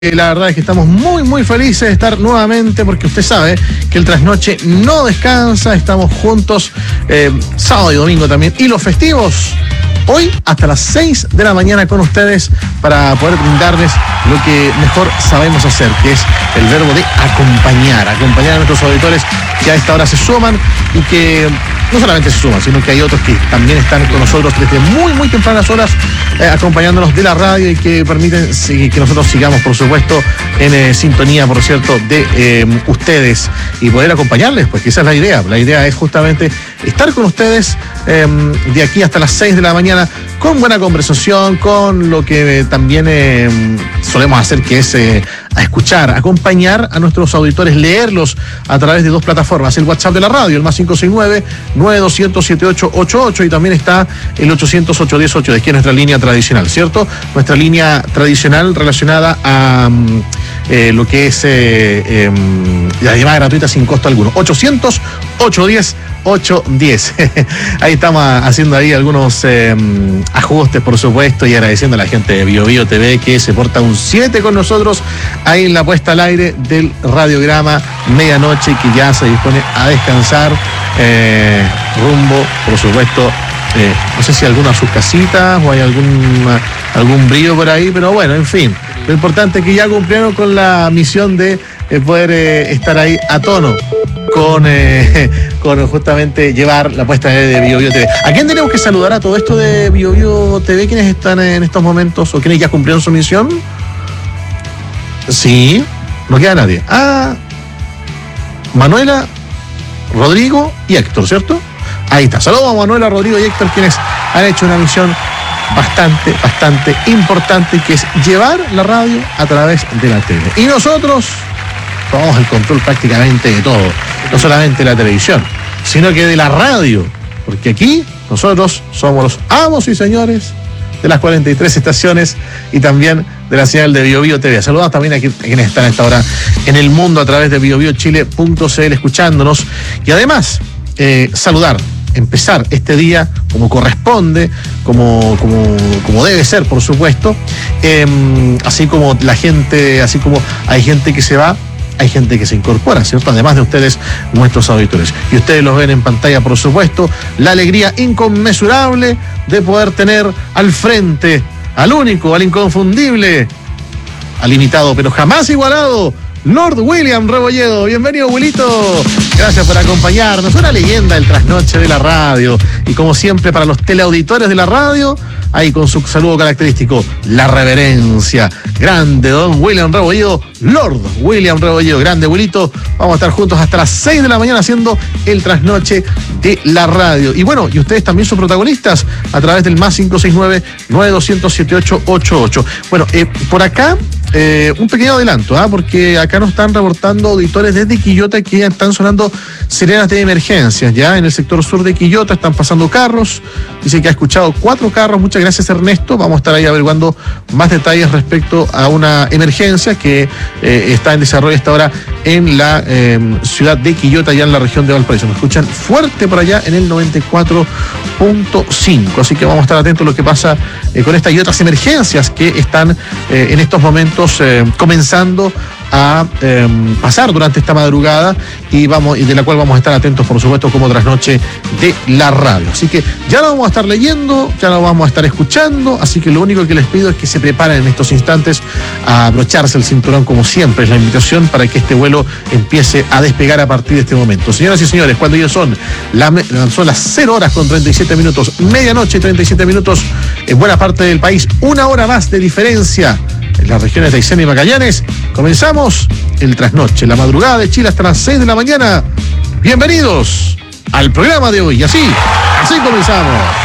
La verdad es que estamos muy felices de estar nuevamente porque usted sabe que el Trasnoche no descansa, estamos juntos sábado y domingo también, y los festivos hoy hasta las 6 de la mañana con ustedes para poder brindarles lo que mejor sabemos hacer, que es el verbo de acompañar a nuestros auditores que a esta hora se suman y que no solamente se suman, sino que hay otros que también están con nosotros desde muy tempranas horas acompañándonos de la radio y que permiten que nosotros sigamos, por supuesto, en sintonía, por cierto, de ustedes y poder acompañarles, pues que esa es la idea. La idea es justamente estar con ustedes de aquí hasta las 6 de la mañana con buena conversación, con lo que también solemos hacer, que es a acompañar a nuestros auditores, leerlos a través de dos plataformas, el WhatsApp de la radio, el +569 9200 7888, y también está el 800 810 810, que es nuestra línea tradicional, ¿cierto? Nuestra línea tradicional relacionada a lo que es la llamada gratuita sin costo alguno, 800 810 810. Ahí estamos haciendo ahí algunos ajustes, por supuesto, y agradeciendo a la gente de BioBio TV que se porta un 7 con nosotros ahí en la puesta al aire del radiograma Medianoche, que ya se dispone a descansar rumbo, por supuesto, no sé si alguna de sus casitas o hay algún brillo por ahí, pero bueno, en fin, lo importante es que ya cumplieron con la misión de poder estar ahí a tono con justamente llevar la puesta de BioBio TV. ¿A quién tenemos que saludar a todo esto de BioBio TV? ¿Quiénes están en estos momentos o quiénes ya cumplieron su misión? Sí, no queda nadie. Manuela, Rodrigo y Héctor, ¿cierto? Ahí está. Saludos a Manuela, Rodrigo y Héctor, quienes han hecho una misión bastante importante, que es llevar la radio a través de la tele. Y nosotros tomamos el control prácticamente de todo, no solamente de la televisión, sino que de la radio, porque aquí nosotros somos los amos y señores de las 43 estaciones y también de la señal de BioBio TV. Saludamos también a quienes están a esta hora en el mundo a través de biobiochile.cl escuchándonos, y además empezar este día como corresponde, como debe ser, por supuesto, así como hay gente que se va, hay gente que se incorpora, ¿cierto? Además de ustedes, nuestros auditores. Y ustedes los ven en pantalla, por supuesto, la alegría inconmensurable de poder tener al frente al único, al inconfundible, al imitado, pero jamás igualado, Lord William Rebolledo. Bienvenido, Wilito. Gracias por acompañarnos. Una leyenda del trasnoche de la radio. Y como siempre, para los teleauditores de la radio, ahí con su saludo característico, la reverencia. Grande, don William Rebolledo, Lord William Rebolledo. Grande, Wilito. Vamos a estar juntos hasta las 6 de la mañana haciendo el trasnoche de la radio. Y bueno, y ustedes también son protagonistas a través del +569 9200 7888. Bueno, por acá, un pequeño adelanto, porque acá nos están reportando auditores desde Quillota que están sonando sirenas de emergencias. Ya en el sector sur de Quillota están pasando carros. Dice que ha escuchado 4 carros. Muchas gracias, Ernesto. Vamos a estar ahí averiguando más detalles respecto a una emergencia que está en desarrollo hasta ahora en la ciudad de Quillota, ya en la región de Valparaíso. Nos escuchan fuerte por allá en el 94.5. Así que vamos a estar atentos a lo que pasa con esta y otras emergencias que están en estos momentos comenzando a pasar durante esta madrugada y de la cual vamos a estar atentos, por supuesto, como trasnoche de la radio. Así que ya lo vamos a estar leyendo, ya lo vamos a estar escuchando, así que lo único que les pido es que se preparen en estos instantes a abrocharse el cinturón, como siempre es la invitación para que este vuelo empiece a despegar a partir de este momento. Señoras y señores, cuando ya son las 0:37, medianoche 37 minutos en buena parte del país, 1 hora más de diferencia en las regiones de Aysén y Magallanes, comenzamos el trasnoche, la madrugada de Chile hasta las 6 de la mañana. Bienvenidos al programa de hoy. Así comenzamos.